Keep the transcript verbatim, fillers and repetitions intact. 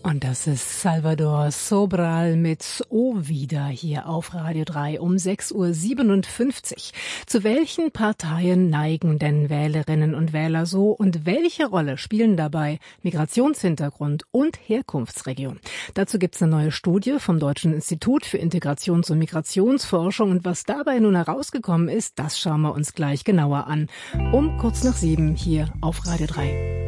Und das ist Salvador Sobral mit O wieder hier auf Radio drei um sechs Uhr siebenundfünfzig. Zu welchen Parteien neigen denn Wählerinnen und Wähler so und welche Rolle spielen dabei Migrationshintergrund und Herkunftsregion? Dazu gibt's eine neue Studie vom Deutschen Institut für Integrations- und Migrationsforschung und was dabei nun herausgekommen ist, das schauen wir uns gleich genauer an. Um kurz nach sieben hier auf Radio drei.